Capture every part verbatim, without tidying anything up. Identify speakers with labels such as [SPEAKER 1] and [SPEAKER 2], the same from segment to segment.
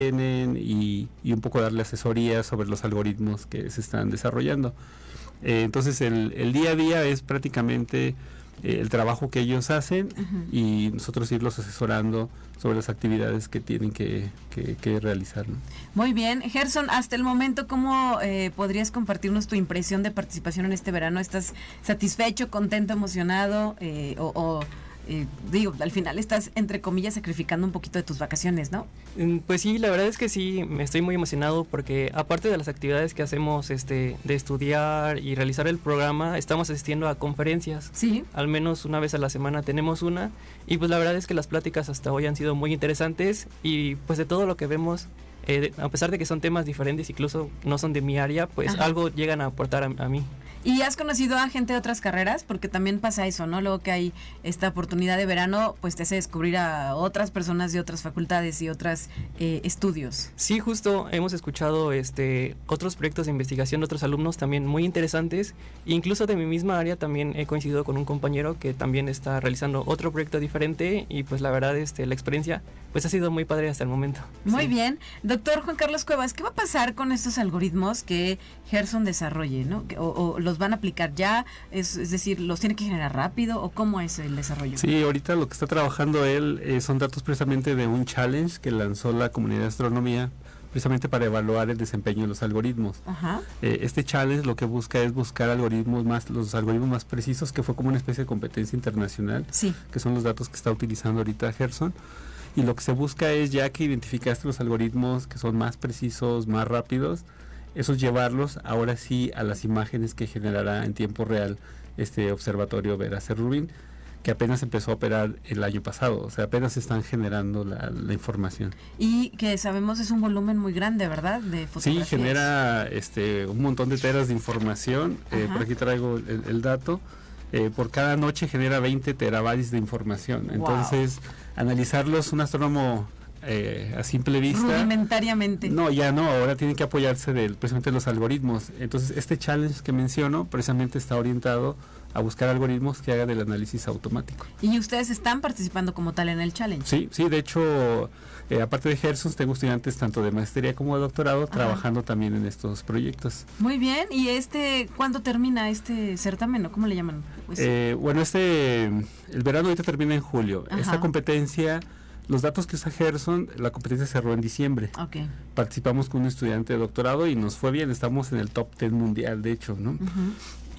[SPEAKER 1] tienen y, y un poco darle asesoría sobre los algoritmos que se están desarrollando. Eh, entonces el, el día a día es prácticamente eh, el trabajo que ellos hacen uh-huh. y nosotros irlos asesorando sobre las actividades que tienen que, que, que realizar, ¿no?
[SPEAKER 2] Muy bien. Gerson, hasta el momento, ¿cómo eh, podrías compartirnos tu impresión de participación en este verano? ¿Estás satisfecho, contento, emocionado eh, o... o Eh, digo, al final estás, entre comillas, sacrificando un poquito de tus vacaciones, ¿no?
[SPEAKER 3] Pues sí, la verdad es que sí, me estoy muy emocionado porque aparte de las actividades que hacemos este, de estudiar y realizar el programa, estamos asistiendo a conferencias.
[SPEAKER 2] Sí.
[SPEAKER 3] Al menos una vez a la semana tenemos una y pues la verdad es que las pláticas hasta hoy han sido muy interesantes y pues de todo lo que vemos, eh, a pesar de que son temas diferentes, incluso no son de mi área, pues Ajá. algo llegan a aportar a, a mí.
[SPEAKER 2] ¿Y has conocido a gente de otras carreras? Porque también pasa eso, ¿no? Luego que hay esta oportunidad de verano, pues te hace descubrir a otras personas de otras facultades y otros eh, estudios.
[SPEAKER 3] Sí, justo hemos escuchado este otros proyectos de investigación de otros alumnos también muy interesantes. Incluso de mi misma área también he coincidido con un compañero que también está realizando otro proyecto diferente y pues la verdad este la experiencia pues ha sido muy padre hasta el momento.
[SPEAKER 2] Muy
[SPEAKER 3] sí.
[SPEAKER 2] bien. Doctor Juan Carlos Cuevas, ¿qué va a pasar con estos algoritmos que Gerson desarrolle, ¿no? O, o los van a aplicar ya, es, es decir, ¿los tiene que generar rápido o cómo es el desarrollo?
[SPEAKER 1] Sí, ahorita lo que está trabajando él eh, son datos precisamente de un challenge que lanzó la comunidad de astronomía precisamente para evaluar el desempeño de los algoritmos.
[SPEAKER 2] Ajá.
[SPEAKER 1] Eh, este challenge lo que busca es buscar algoritmos más, los algoritmos más precisos, que fue como una especie de competencia internacional,
[SPEAKER 2] sí. que
[SPEAKER 1] son los datos que está utilizando ahorita Gerson. Y lo que se busca es, ya que identificaste los algoritmos que son más precisos, más rápidos, esos llevarlos ahora sí a las imágenes que generará en tiempo real este observatorio Vera C. Rubin, que apenas empezó a operar el año pasado, o sea, apenas están generando la, la información.
[SPEAKER 2] Y que sabemos es un volumen muy grande, ¿verdad? De fotografías.
[SPEAKER 1] Sí, genera este un montón de teras de información, eh, por aquí traigo el, el dato. Eh, por cada noche genera veinte terabytes de información.
[SPEAKER 2] Wow.
[SPEAKER 1] Entonces, analizarlos un astrónomo eh, a simple vista...
[SPEAKER 2] Rudimentariamente.
[SPEAKER 1] No, ya no, ahora tienen que apoyarse de precisamente los algoritmos. Entonces, este challenge que menciono precisamente está orientado a buscar algoritmos que hagan el análisis automático.
[SPEAKER 2] ¿Y ustedes están participando como tal en el challenge?
[SPEAKER 1] Sí, sí, de hecho, eh, aparte de Gerson, tengo estudiantes tanto de maestría como de doctorado Ajá. trabajando también en estos proyectos.
[SPEAKER 2] Muy bien, ¿y este cuándo termina este certamen o cómo le llaman? Pues,
[SPEAKER 1] eh, bueno, este, el verano ahorita termina en julio.
[SPEAKER 2] Ajá.
[SPEAKER 1] Esta competencia, los datos que usa Gerson, la competencia cerró en diciembre.
[SPEAKER 2] Okay.
[SPEAKER 1] Participamos con un estudiante de doctorado y nos fue bien, estamos en el top diez mundial, de hecho, ¿no? Uh-huh.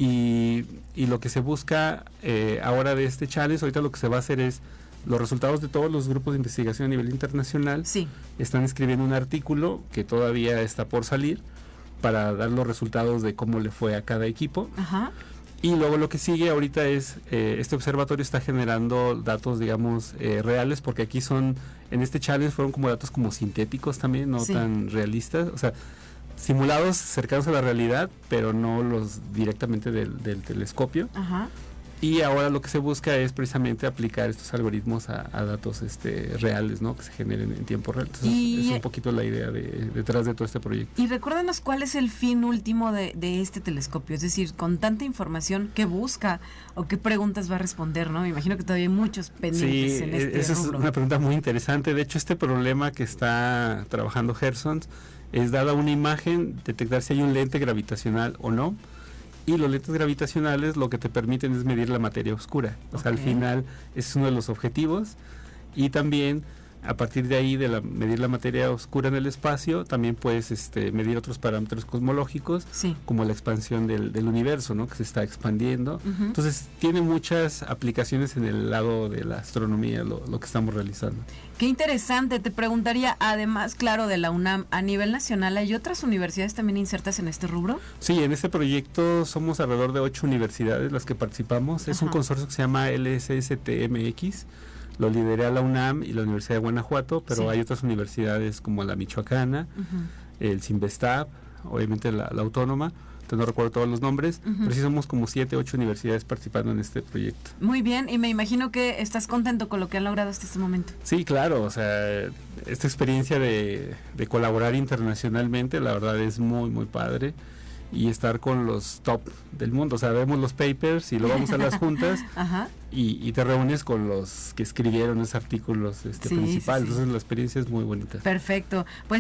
[SPEAKER 1] Y, y lo que se busca eh, ahora de este challenge, ahorita lo que se va a hacer es los resultados de todos los grupos de investigación a nivel internacional.
[SPEAKER 2] Sí.
[SPEAKER 1] Están escribiendo un artículo que todavía está por salir para dar los resultados de cómo le fue a cada equipo.
[SPEAKER 2] Ajá.
[SPEAKER 1] Y luego lo que sigue ahorita es, eh, este observatorio está generando datos, digamos, eh, reales, porque aquí son, en este challenge fueron como datos como sintéticos también, no sí. tan realistas, o sea, simulados cercanos a la realidad, pero no los directamente del, del telescopio.
[SPEAKER 2] Ajá.
[SPEAKER 1] Y ahora lo que se busca es precisamente aplicar estos algoritmos a, a datos este, reales, ¿no? Que se generen en tiempo real. Entonces, y, es un poquito la idea de, detrás de todo este proyecto.
[SPEAKER 2] Y recuérdanos cuál es el fin último de, de este telescopio, es decir, con tanta información, ¿qué busca o qué preguntas va a responder, no? Me imagino que todavía hay muchos pendientes
[SPEAKER 1] sí,
[SPEAKER 2] en este
[SPEAKER 1] esa
[SPEAKER 2] rubro.
[SPEAKER 1] Es una pregunta muy interesante. De hecho, este problema que está trabajando Gerson es, dada una imagen, detectar si hay un lente gravitacional o no. Y los lentes gravitacionales lo que te permiten es medir la materia oscura. O sea, okay. al final ese es uno de los objetivos. Y también a partir de ahí, de la, medir la materia oscura en el espacio, también puedes este, medir otros parámetros cosmológicos,
[SPEAKER 2] sí.
[SPEAKER 1] como la expansión del, del universo, ¿no? Que se está expandiendo.
[SPEAKER 2] Uh-huh.
[SPEAKER 1] Entonces tiene muchas aplicaciones en el lado de la astronomía, lo, lo que estamos realizando.
[SPEAKER 2] Qué interesante. Te preguntaría, además, claro, de la UNAM, a nivel nacional, ¿hay otras universidades también insertas en este rubro?
[SPEAKER 1] Sí, en este proyecto somos alrededor de ocho universidades las que participamos.
[SPEAKER 2] Ajá.
[SPEAKER 1] Es un consorcio que se llama L S S T M X. Lo lideré a la UNAM y la Universidad de Guanajuato, pero sí. hay otras universidades como la Michoacana, uh-huh. el Cinvestav, obviamente la, la Autónoma, no recuerdo todos los nombres, uh-huh. pero sí somos como siete, ocho universidades participando en este proyecto.
[SPEAKER 2] Muy bien, y me imagino que estás contento con lo que han logrado hasta este momento.
[SPEAKER 1] Sí, claro, o sea, esta experiencia de, de colaborar internacionalmente, la verdad es muy, muy padre. Y estar con los top del mundo, o sea, vemos los papers y luego vamos a las juntas
[SPEAKER 2] Ajá.
[SPEAKER 1] y, y te reúnes con los que escribieron esos artículos este,
[SPEAKER 2] sí,
[SPEAKER 1] principales,
[SPEAKER 2] sí, sí.
[SPEAKER 1] entonces la experiencia es muy bonita.
[SPEAKER 2] Perfecto, pues